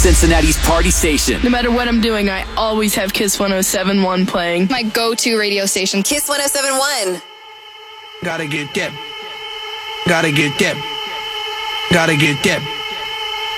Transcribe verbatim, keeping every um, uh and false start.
Cincinnati's party station. No matter what I'm doing, I always have Kiss one oh seven point one playing. My go-to radio station. Kiss one oh seven point one. Gotta get dip. Gotta get dip. Gotta get dip.